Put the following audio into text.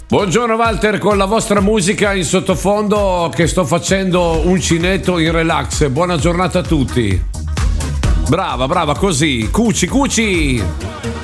Buongiorno Walter, con la vostra musica in sottofondo che sto facendo uncinetto in relax. Buona giornata a tutti. Brava, così. Cuci.